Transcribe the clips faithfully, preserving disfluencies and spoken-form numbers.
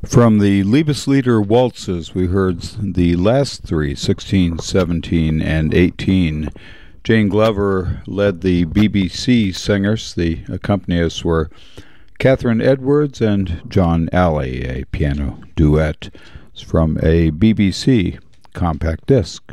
From the Liebeslieder waltzes, we heard the last three, sixteen, seventeen, and eighteen. Jane Glover led the B B C singers. The accompanists were Catherine Edwards and John Alley, a piano duet. It's from a B B C compact disc.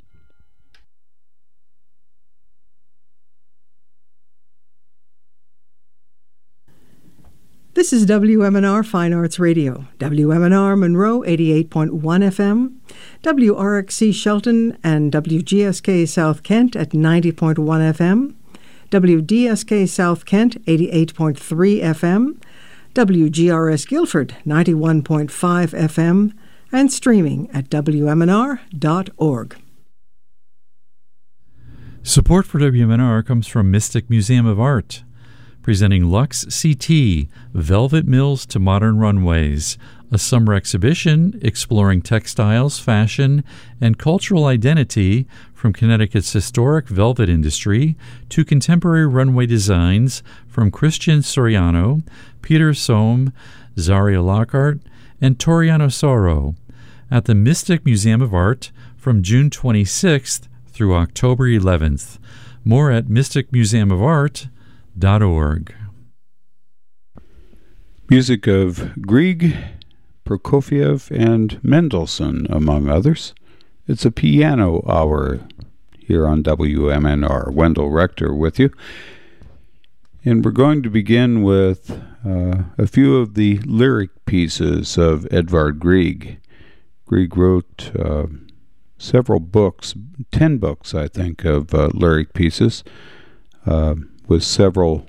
This is W M N R Fine Arts Radio, W M N R Monroe eighty-eight point one F M, W R X C Shelton and W G S K South Kent at ninety point one F M, W D S K South Kent eighty-eight point three F M, W G R S Guilford ninety-one point five F M, and streaming at W M N R dot org. Support for W M N R comes from Mystic Museum of Art, presenting Lux C T, Velvet Mills to Modern Runways, a summer exhibition exploring textiles, fashion, and cultural identity from Connecticut's historic velvet industry to contemporary runway designs from Christian Soriano, Peter Sohm, Zaria Lockhart, and Toriano Soro at the Mystic Museum of Art from June twenty-sixth through October eleventh. More at mystic museum of art dot org. Music of Grieg, Prokofiev, and Mendelssohn, among others. It's a piano hour here on W M N R. Wendell Rector with you. And we're going to begin with uh, a few of the lyric pieces of Edvard Grieg. Grieg wrote uh, several books, ten books, I think, of uh, lyric pieces, uh, with several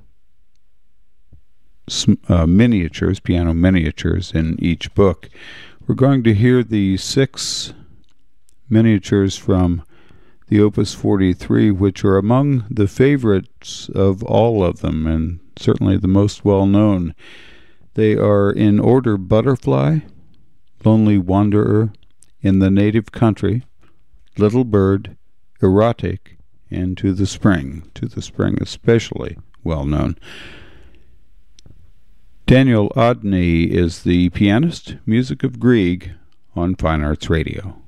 uh, miniatures, piano miniatures in each book. We're going to hear the six miniatures from the Opus forty-three, which are among the favorites of all of them, and certainly the most well-known. They are in order: Butterfly, Lonely Wanderer, In the Native Country, Little Bird, Erotic, and To the Spring. To the Spring especially well-known. Daniel Odney is the pianist. Music of Grieg on Fine Arts Radio.